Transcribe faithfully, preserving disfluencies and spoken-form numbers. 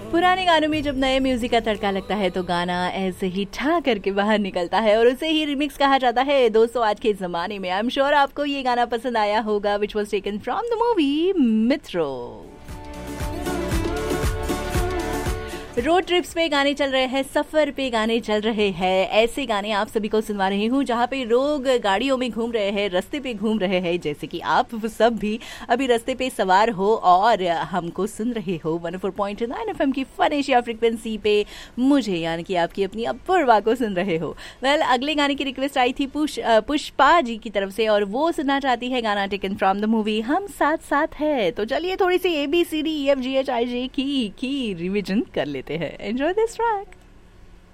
पुराने गानों में जब नए म्यूजिक का तड़का लगता है तो गाना ऐसे ही ठा करके बाहर निकलता है और उसे ही रिमिक्स कहा जाता है। दोस्तों, आज के जमाने में आई एम श्योर आपको ये गाना पसंद आया होगा, which was taken from the movie मित्रो। रोड ट्रिप्स पे गाने चल रहे हैं, सफर पे गाने चल रहे हैं, ऐसे गाने आप सभी को सुनवा रही हूँ जहाँ पे लोग गाड़ियों में घूम रहे हैं, रास्ते पे घूम रहे हैं, जैसे कि आप सब भी अभी रास्ते पे सवार हो और हमको सुन रहे हो one four point nine F M की फन एशिया फ्रिक्वेंसी पे, मुझे यानी कि आपकी अपनी अपूर्वा को सुन रहे हो। वेल well, अगले गाने की रिक्वेस्ट आई थी पुष पुष्पा जी की तरफ से और वो सुनना चाहती है गाना टेकन फ्रॉम द मूवी हम साथ साथ है। तो चलिए थोड़ी सी A B C D E F G H I जे की की रिविजन कर लेते हैं। Enjoy this track.